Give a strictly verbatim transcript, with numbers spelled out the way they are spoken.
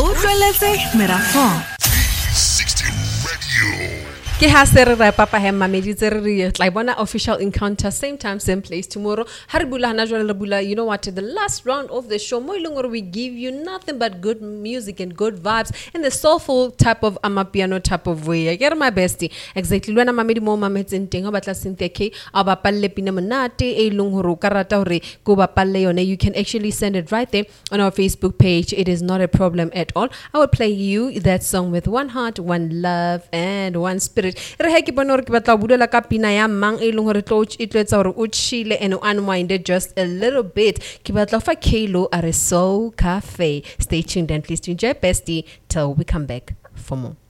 Utlweletse Merafong. three sixty Radio. Ke ha se re ra papa he mamedi tse re tla bona official encounter same time same place tomorrow. Ha re bula hana jwale re bula, you know what, the last round of the show mo ileng gore we give you nothing but good music and good vibes in the soulful type of amapiano type of way. Ke re my bestie exactly lwana mamedi mo mametseng teng ba tla Cynthia K a ba palle pina monate e ileng gore ka rata hore go ba palle yone. You can actually send it right there on our Facebook page. It is not a problem at all. I will play you that song with one heart, one love and one spirit. Re he ke bona gore ke batla bulela ka pina ya mang e leng gore tlo e tletsa gore o chile and unwind just a little bit. Ke batla fa Kalo are Soul Cafe. Stay tuned and please to enjoy bestie till we come back for more.